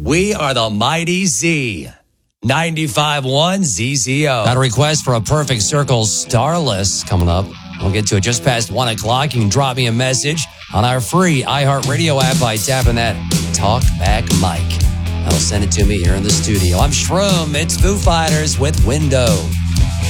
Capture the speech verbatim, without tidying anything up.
We are the Mighty Z. ninety-five point one Z Z O. Got a request for a Perfect Circle Starless coming up. We'll get to it just past one o'clock. You can drop me a message on our free iHeartRadio app by tapping that Talk Back mic. That'll send it to me here in the studio. I'm Shroom. It's Foo Fighters with Window.